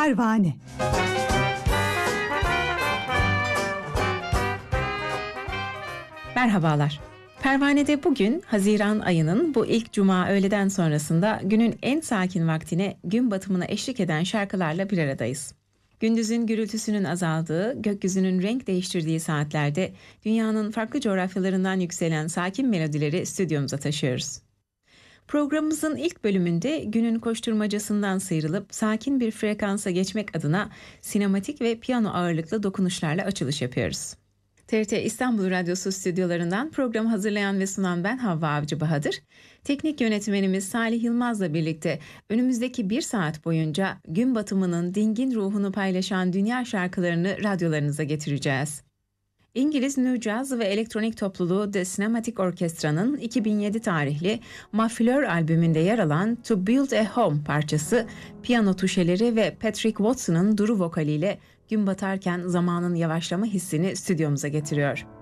Pervane. Merhabalar. Pervane'de bugün Haziran ayının bu ilk cuma öğleden sonrasında günün en sakin vaktine gün batımına eşlik eden şarkılarla bir aradayız. Gündüzün gürültüsünün azaldığı, gökyüzünün renk değiştirdiği saatlerde dünyanın farklı coğrafyalarından yükselen sakin melodileri stüdyomuza taşıyoruz. Programımızın ilk bölümünde günün koşturmacasından sıyrılıp sakin bir frekansa geçmek adına sinematik ve piyano ağırlıklı dokunuşlarla açılış yapıyoruz. TRT İstanbul Radyosu stüdyolarından programı hazırlayan ve sunan ben Havva Avcı Bahadır. Teknik yönetmenimiz Salih Yılmaz'la birlikte önümüzdeki bir saat boyunca gün batımının dingin ruhunu paylaşan dünya şarkılarını radyolarınıza getireceğiz. İngiliz New Jazz ve elektronik topluluğu The Cinematic Orchestra'nın 2007 tarihli Ma Fleur albümünde yer alan To Build a Home parçası, piyano tuşeleri ve Patrick Watson'ın duru vokaliyle gün batarken zamanın yavaşlama hissini stüdyomuza getiriyor.